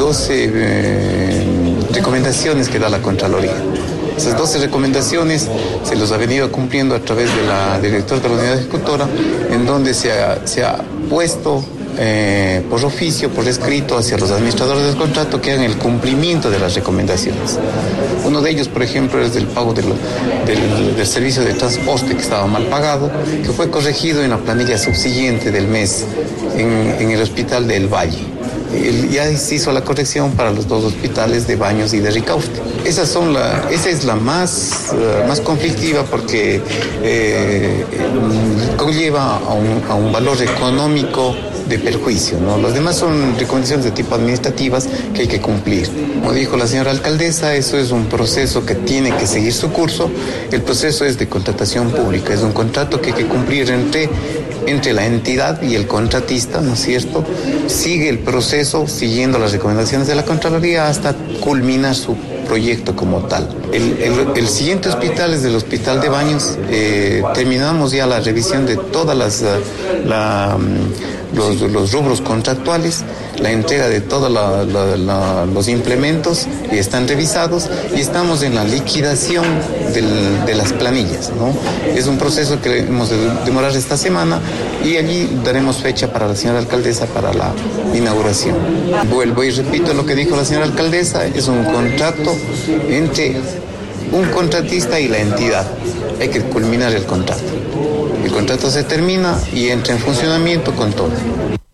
12 recomendaciones que da la Contraloría. Esas 12 recomendaciones se los ha venido cumpliendo a través de la directora de la unidad ejecutora, en donde se ha puesto por oficio, por escrito, hacia los administradores del contrato que hagan el cumplimiento de las recomendaciones. Uno de ellos, por ejemplo, es del pago del servicio de transporte, que estaba mal pagado, que fue corregido en la planilla subsiguiente del mes en el hospital del Valle. Ya se hizo la corrección para los 2 hospitales de Baños y de Ricaurte. Esa es la más conflictiva, porque conlleva a un valor económico de perjuicio, ¿no? Los demás son recomendaciones de tipo administrativas que hay que cumplir. Como dijo la señora alcaldesa, eso es un proceso que tiene que seguir su curso. El proceso es de contratación pública, es un contrato que hay que cumplir entre la entidad y el contratista, ¿no es cierto? Sigue el proceso siguiendo las recomendaciones de la Contraloría hasta culminar su proyecto como tal. El siguiente hospital es el Hospital de Baños. Terminamos ya la revisión de todas los rubros contractuales, la entrega de todos los implementos, y están revisados, y estamos en la liquidación de las planillas, ¿no? Es un proceso que hemos de demorar esta semana, y allí daremos fecha para la señora alcaldesa para la inauguración. Vuelvo y repito lo que dijo la señora alcaldesa: es un contrato entre un contratista y la entidad. Hay que culminar el contrato. El contrato se termina y entra en funcionamiento con todo.